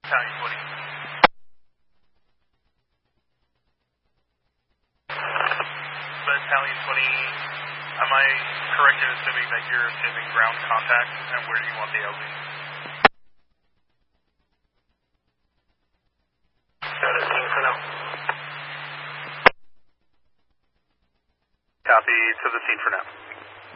Battalion 20. Battalion 20, am I correct in assuming that you're assuming ground contact and where do you want the LZ? Got a scene for now. Copy, to the scene for now.